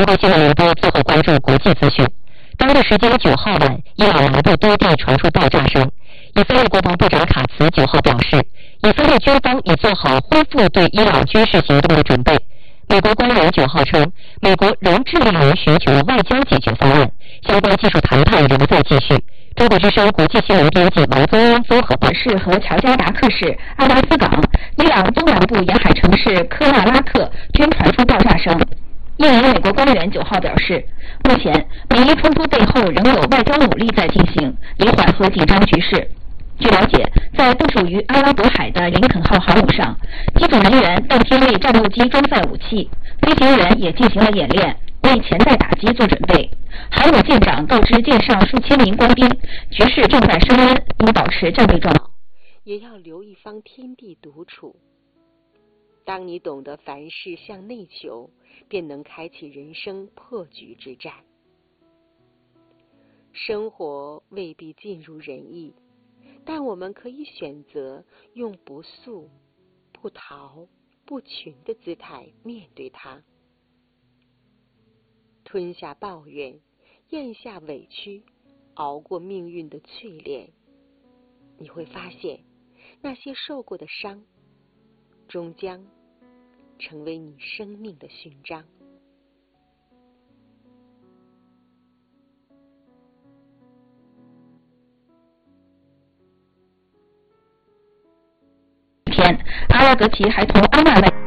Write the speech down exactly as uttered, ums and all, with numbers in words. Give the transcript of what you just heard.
国新闻联播最后关注国际资讯。当地时间九号晚，伊朗南部多地传出爆炸声。以色列国防部长卡茨九号表示，以色列军方已做好恢复对伊朗军事行动的准备。美国官员九号称，美国仍致力于寻求外交解决方案，相关技术谈判仍在继续。中国之声国际新闻编辑王宗恩综合报道：和乔加达克市、阿拉斯港、伊朗东南部沿海城市科纳拉克均传出爆炸声。一名美国官员九号表示，目前美伊冲突背后仍有外交努力在进行，以缓和紧张局势。据了解，在部署于阿拉伯海的林肯号航母上，机组人员当天为战斗机装载武器，飞行员也进行了演练，为潜在打击做准备。航母舰长告知舰上数千名官兵，局势正在升温，应保持战备状态， 也要留一方天地独处。当你懂得凡事向内求，便能开启人生破局之战。生活未必尽如人意，但我们可以选择用不诉、不逃、不群的姿态面对它，吞下抱怨，咽下委屈，熬过命运的淬炼。你会发现，那些受过的伤，终将成为你生命的勋章。 天，阿拉格奇还同阿曼外